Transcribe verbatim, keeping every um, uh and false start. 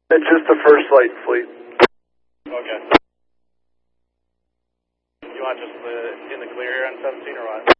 It's just the first light fleet. Okay. You want just the, in the clear here on seventeen or what?